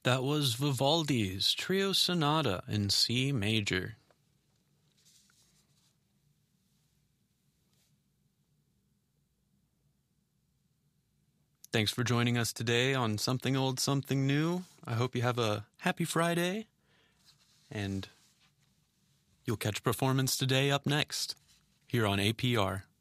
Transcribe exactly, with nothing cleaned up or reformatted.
That was Vivaldi's Trio Sonata in C major. Thanks for joining us today on Something Old, Something New. I hope you have a happy Friday, and you'll catch Performance Today up next here on A P R.